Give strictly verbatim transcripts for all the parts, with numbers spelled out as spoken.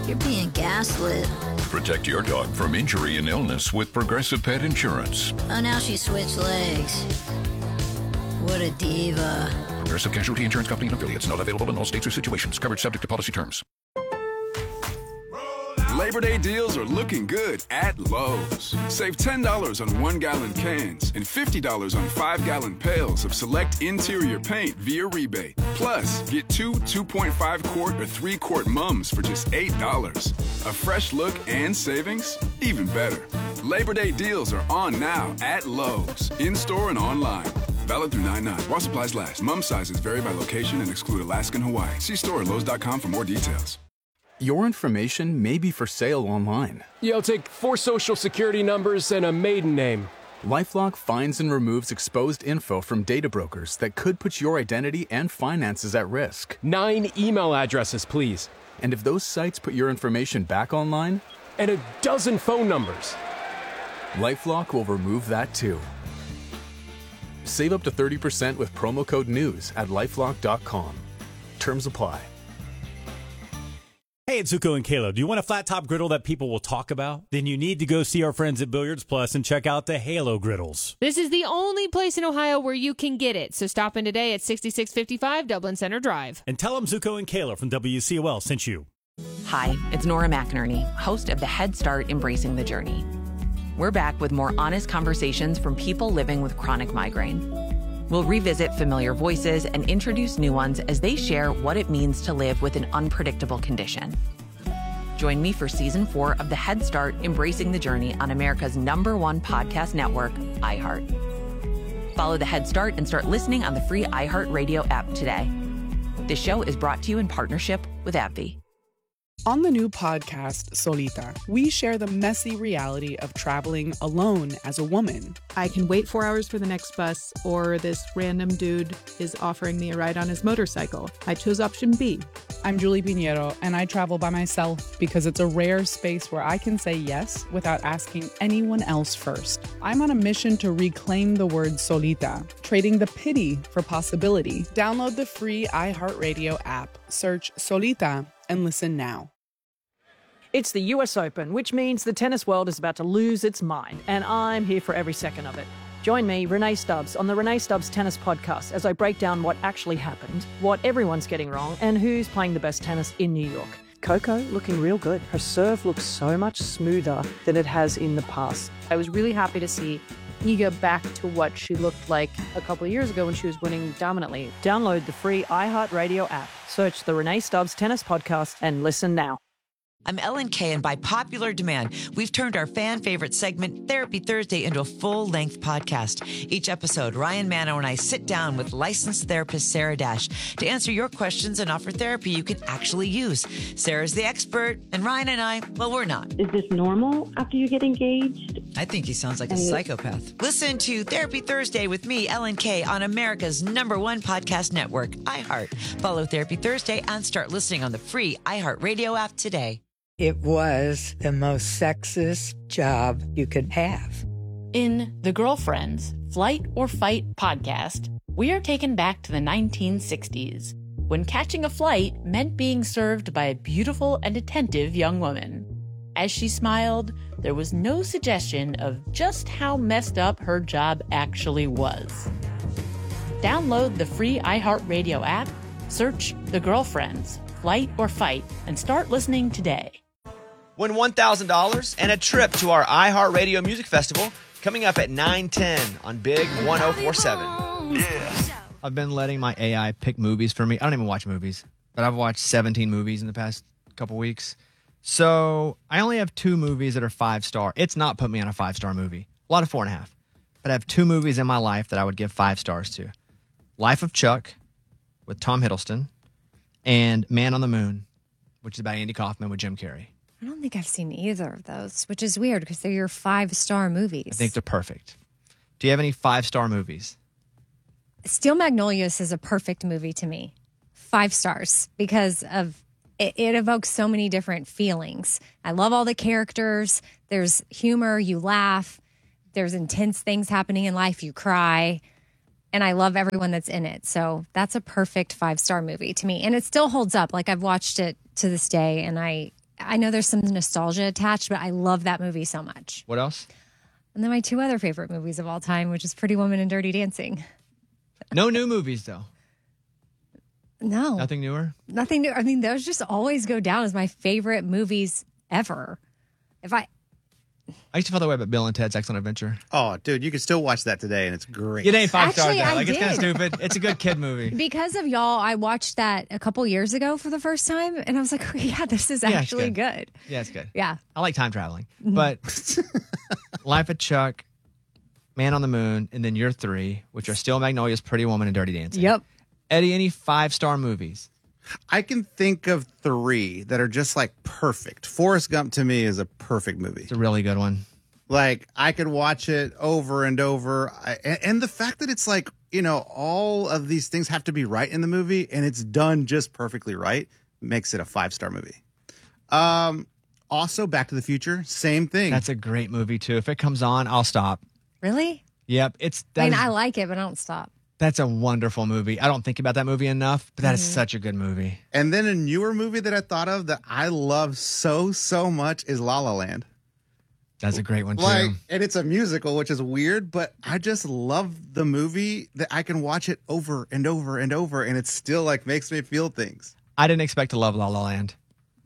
You're being gaslit. Protect your dog from injury and illness with Progressive Pet Insurance. Oh, now she switched legs. What a diva. Progressive Casualty Insurance Company and affiliates. Not available in all states or situations. Coverage subject to policy terms. Labor Day deals are looking good at Lowe's. Save ten dollars on one-gallon cans and fifty dollars on five-gallon pails of select interior paint via rebate. Plus, get two two point five quart or three quart mums for just eight dollars. A fresh look and savings? Even better. Labor Day deals are on now at Lowe's, in-store and online. Valid through nine nine. While supplies last. Mum sizes vary by location and exclude Alaska and Hawaii. See store at lowes dot com for more details. Your information may be for sale online. Yeah, I'll take four social security numbers and a maiden name. LifeLock finds and removes exposed info from data brokers that could put your identity and finances at risk. Nine email addresses, please. And if those sites put your information back online? And a dozen phone numbers. LifeLock will remove that too. Save up to thirty percent with promo code NEWS at lifelock dot com. Terms apply. Hey, it's Zuko and Kayla. Do you want a flat top griddle that people will talk about? Then you need to go see our friends at Billiards Plus and check out the Halo griddles. This is the only place in Ohio where you can get it. So stop in today at sixty-six fifty-five Dublin Center Drive. And tell them Zuko and Kayla from W C O L sent you. Hi, it's Nora McInerney, host of the Head Start Embracing the Journey. We're back with more honest conversations from people living with chronic migraine. We'll revisit familiar voices and introduce new ones as they share what it means to live with an unpredictable condition. Join me for season four of the Head Start Embracing the Journey on America's number one podcast network, iHeart. Follow the Head Start and start listening on the free iHeartRadio app today. This show is brought to you in partnership with AbbVie. On the new podcast, Solita, we share the messy reality of traveling alone as a woman. I can wait four hours for the next bus, or this random dude is offering me a ride on his motorcycle. I chose option B. I'm Julie Pinheiro, and I travel by myself because it's a rare space where I can say yes without asking anyone else first. I'm on a mission to reclaim the word solita, trading the pity for possibility. Download the free iHeartRadio app, search Solita, and listen now. It's the U S Open, which means the tennis world is about to lose its mind, and I'm here for every second of it. Join me, Renee Stubbs, on the Renee Stubbs Tennis Podcast as I break down what actually happened, what everyone's getting wrong, and who's playing the best tennis in New York. Coco looking real good. Her serve looks so much smoother than it has in the past. I was really happy to see Iga back to what she looked like a couple of years ago when she was winning dominantly. Download the free iHeartRadio app, search the Renee Stubbs Tennis Podcast, and listen now. I'm Ellen Kay, and by popular demand, we've turned our fan-favorite segment, Therapy Thursday, into a full-length podcast. Each episode, Ryan Manno and I sit down with licensed therapist Sarah Dash to answer your questions and offer therapy you can actually use. Sarah's the expert, and Ryan and I, well, we're not. Is this normal after you get engaged? I think he sounds like a psychopath. Listen to Therapy Thursday with me, Ellen Kay, on America's number one podcast network, iHeart. Follow Therapy Thursday and start listening on the free iHeartRadio app today. It was the most sexist job you could have. In The Girlfriends, Flight or Fight podcast, we are taken back to the nineteen sixties, when catching a flight meant being served by a beautiful and attentive young woman. As she smiled, there was no suggestion of just how messed up her job actually was. Download the free iHeartRadio app, search The Girlfriends, Flight or Fight, and start listening today. Win one thousand dollars and a trip to our iHeartRadio Music Festival coming up at nine ten on Big one oh four seven. Yeah. I've been letting my A I pick movies for me. I don't even watch movies, but I've watched seventeen movies in the past couple weeks. So I only have two movies that are five-star. It's not put me on a five-star movie. A lot of four and a half. But I have two movies in my life that I would give five stars to. Life of Chuck with Tom Hiddleston and Man on the Moon, which is about Andy Kaufman with Jim Carrey. I don't think I've seen either of those, which is weird because they're your five-star movies. I think they're perfect. Do you have any five-star movies? Steel Magnolias is a perfect movie to me. Five stars because of it, it evokes so many different feelings. I love all the characters. There's humor, you laugh. There's intense things happening in life, you cry. And I love everyone that's in it. So that's a perfect five-star movie to me. And it still holds up. Like, I've watched it to this day, and I I know there's some nostalgia attached, but I love that movie so much. What else? And then my two other favorite movies of all time, which is Pretty Woman and Dirty Dancing. No new movies, though. No. Nothing newer? Nothing new. I mean, those just always go down as my favorite movies ever. If I, I used to feel that way about Bill and Ted's Excellent Adventure. Oh, dude, you can still watch that today, and it's great. It ain't five Actually, stars, though. I Like, it's kind of did. stupid. It's a good kid movie. because of y'all, I watched that a couple years ago for the first time, and I was like, oh, yeah, this is Yeah, it's actually good. good. Yeah, it's good. Yeah. I like time traveling. Mhm. But Life of Chuck, Man on the Moon, and then your three, which are still Magnolia's Pretty Woman and Dirty Dancing. Yep. Eddie, any five-star movies? I can think of three that are just like perfect. Forrest Gump to me is a perfect movie. It's a really good one. Like I could watch it over and over. I, and, and the fact that it's like, you know, all of these things have to be right in the movie and it's done just perfectly right makes it a five-star movie. Um, also, Back to the Future, same thing. That's a great movie, too. If it comes on, I'll stop. Really? Yep. It's I mean, that is- I like it, but I don't stop. That's a wonderful movie. I don't think about that movie enough, but that is Mhm. such a good movie. And then a newer movie that I thought of that I love so, so much is La La Land. That's a great one, too. Like, and it's a musical, which is weird, but I just love the movie that I can watch it over and over and over, and it still like makes me feel things. I didn't expect to love La La Land.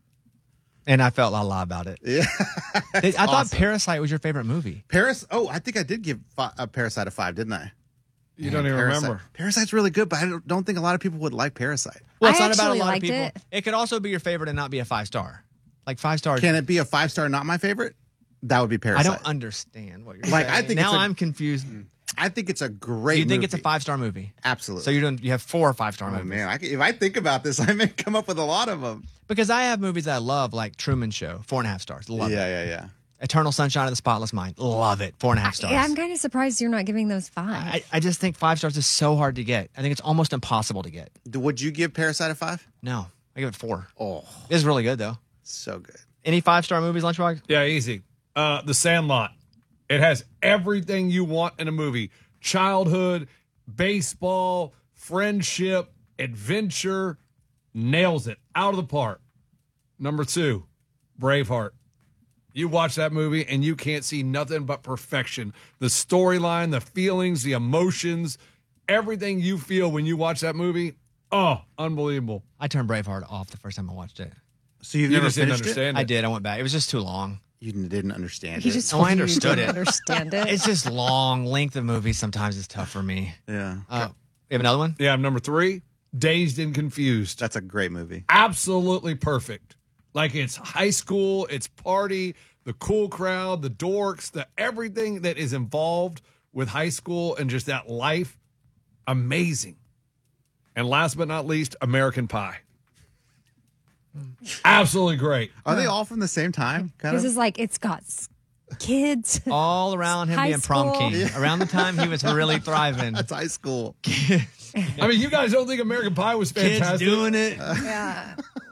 And I felt La La about it. Yeah. I thought awesome. Parasite was your favorite movie. Paris. Oh, I think I did give fi- a Parasite a five, didn't I? You don't even Parasite. remember. Parasite's really good, but I don't, don't think a lot of people would like Parasite. Well, it's I not about a actually lot liked of people. it. It. could also be your favorite and not be a five star. Like five stars. Can it be a five star, not my favorite? That would be I Parasite. don't understand what you're Like, saying. I think now it's a- I'm confused. I think it's a great. Do you think movie. it's a five star movie? Absolutely. So you're doing. You have four five star Oh movies. man, I can, if I think about this, I may come up with a lot of them. Because I have movies that I love, like Truman Show, four and a half stars. Love yeah, it. yeah, yeah. Eternal Sunshine of the Spotless Mind. Love it. Four and a half stars. Yeah, I'm kind of surprised you're not giving those five. I, I just think five stars is so hard to get. I think it's almost impossible to get. Would you give Parasite a five? No, I give it four. Oh, it's really good though. So good. Any five star movies, Lunchbox? Yeah, easy. Uh, The Sandlot. It has everything you want in a movie: childhood, baseball, friendship, adventure. Nails it out of the park. Number two, Braveheart. You watch that movie and you can't see nothing but perfection. The storyline, the feelings, the emotions, everything you feel when you watch that movie. Oh, unbelievable. I turned Braveheart off the first time I watched it. So you've You never just didn't finished it? understand it? I did. I went back. It was just too long. You didn't understand He it. just Oh, told I you you understood didn't it. understand it. It's just long. Length of movies sometimes is tough for me. Yeah. Uh, you have another one? Yeah, number three, Dazed and Confused. That's a great movie. Absolutely perfect. Like it's high school, it's party, the cool crowd, the dorks, the everything that is involved with high school and just that life. Amazing. And last but not least, American Pie. Absolutely great. Are they all from the same time? Kind This of. is like, it's got s- kids. All around him High being prom school. king. Around the time he was really thriving. That's high school. I mean, you guys don't think American Pie was Kids fantastic? doing it. Yeah.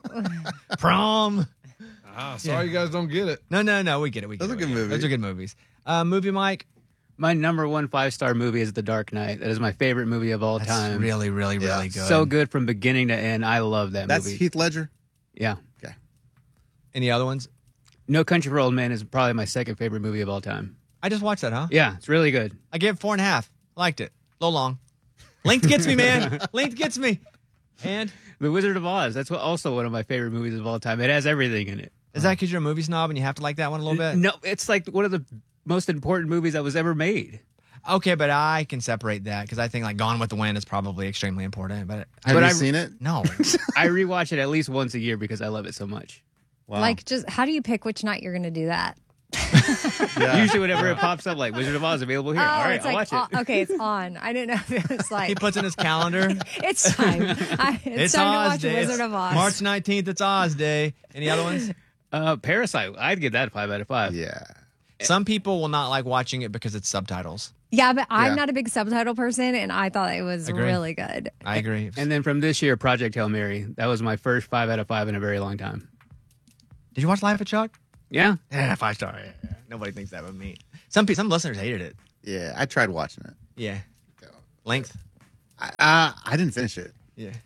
Prom. Ah, sorry you guys don't get it. No, no, no. We get it. We get Those it. are good We get it. movies. Those are good movies. Uh, movie, Mike. My number one five star movie is The Dark Knight. That is my favorite movie of all That's time. really, really, Yeah. really good. So good from beginning to end. I love that That's movie. Heath Ledger. Yeah. Okay. Any other ones? No Country for Old Men is probably my second favorite movie of all time. I just watched that, huh? Yeah, it's really good. I gave it four and a half. Liked it. A little long. Length gets me, man. Length gets me. And The Wizard of Oz. That's what, also one of my favorite movies of all time. It has everything in it. is that because you're a movie snob and you have to like that one a little bit? No, it's like one of the most important movies that was ever made. Okay, but I can separate that because I think like Gone with the Wind is probably extremely important. But Have But you I- seen it? no, I rewatch it at least once a year because I love it so much. Wow. Like, just how do you pick which night you're going to do that? Yeah. Usually, whenever it pops up, like Wizard of Oz available here. Oh, All right, it's I'll like, watch it. uh, okay, it's on. I didn't know if it was like, he puts in his calendar. it's time. I, it's, time to Oz watch Day. Wizard of Oz. March nineteenth, it's Oz Day. Any other ones? Uh, Parasite. I'd give that a five out of five. Yeah. Some people will not like watching it because it's subtitles. Yeah, but I'm Yeah. not a big subtitle person, and I thought it was Agree. really good. I agree. And then from this year, Project Hail Mary. That was my first five out of five in a very long time. Did you watch Life of Chuck? Yeah. Yeah, five star. Yeah, yeah. Nobody thinks that but me. Some people, some listeners hated it. Yeah. I tried watching it. Yeah. Length. I, uh, I didn't finish it. Yeah.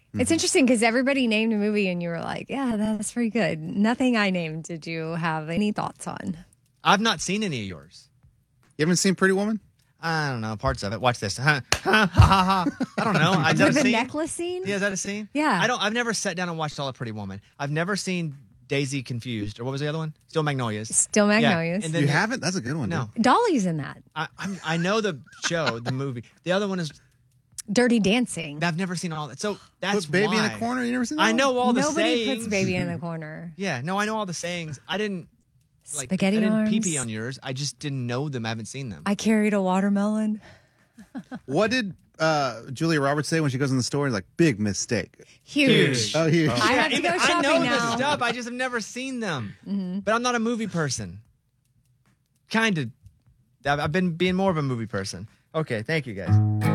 It's interesting because everybody named a movie and you were like, yeah, that's pretty good. Nothing I named did you have any thoughts on? I've not seen any of yours. You haven't seen Pretty Woman? I don't know. Parts of it. Watch this. Ha, ha, ha, ha. I don't know. Is that With a the scene? necklace scene? Yeah, is that a scene? Yeah. I don't. I've never sat down and watched all of Pretty Woman. I've never seen Daisy Confused, or what was the other one? Still Magnolias. Still Magnolias. Yeah. And then You the- haven't? That's a good one. No, Dolly's in that. I I'm, I know the show, the movie. The other one is Dirty Dancing. I've never seen all that. So that's Put Baby in a why. Corner? You never seen that I one? know all the Nobody sayings. puts baby in a corner. Yeah, no, I know all the sayings. I didn't like. Spaghetti I didn't arms. pee pee on yours. I just didn't know them. I haven't seen them. I carried a watermelon. What did uh, Julia Roberts say when she goes in the store? He's like, big mistake. Huge. Oh, huge. I have to Even- go I shopping know now. the stuff. I just have never seen them. Mhm. But I'm not a movie person. Kind of. I've I've been being more of a movie person. Okay, thank you guys.